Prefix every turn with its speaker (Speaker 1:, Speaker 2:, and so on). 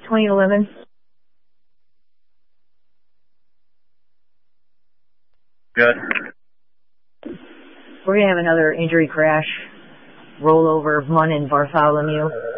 Speaker 1: 2011.
Speaker 2: Good.
Speaker 1: We're going to have another injury crash, rollover of Munn and Bartholomew.